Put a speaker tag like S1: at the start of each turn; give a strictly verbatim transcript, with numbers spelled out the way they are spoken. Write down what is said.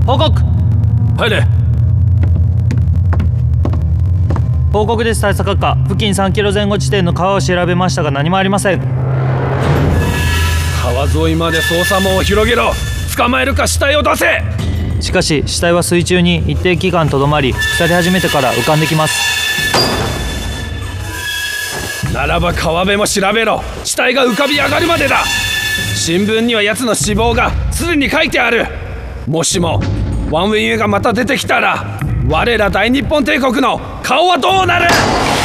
S1: 報告。
S2: 入れ。
S1: 報告です。大佐閣下、付近さんキロ前後地点の川を調べましたが何もありません。
S2: 川沿いまで捜査網を広げろ。捕まえるか死体を出せ。
S1: しかし死体は水中に一定期間とどまり、腐り始めてから浮かんできます。
S2: ならば川辺も調べろ。死体が浮かび上がるまでだ。新聞には奴の死亡がすでに書いてある。もしもワンウィンユーがまた出てきたら、我ら大日本帝国の顔はどうなる。